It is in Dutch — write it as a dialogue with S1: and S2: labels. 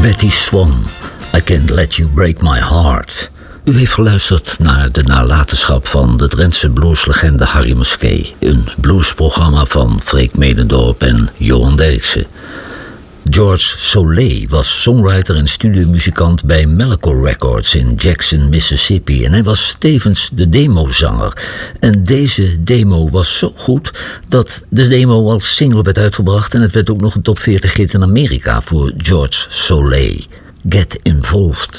S1: Betty Swan, I Can't Let You Break My Heart. U heeft geluisterd naar de nalatenschap van de Drentse blueslegende Harry Muskee. Een bluesprogramma van Freek Medendorp en Johan Derksen. George Solé was songwriter en studiomuzikant bij Melco Records in Jackson, Mississippi. En hij was tevens de demozanger. En deze demo was zo goed dat de demo als single werd uitgebracht. En het werd ook nog een top 40 hit in Amerika voor George Solé. Get Involved.